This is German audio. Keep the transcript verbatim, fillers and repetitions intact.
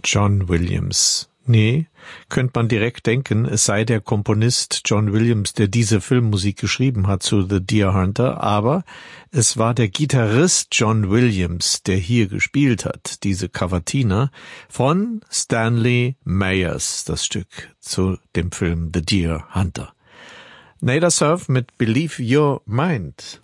John Williams. Nee, könnte man direkt denken, es sei der Komponist John Williams, der diese Filmmusik geschrieben hat zu The Deer Hunter, aber es war der Gitarrist John Williams, der hier gespielt hat, diese Cavatina, von Stanley Myers, das Stück zu dem Film The Deer Hunter. Nada Surf mit Believe Your Mind.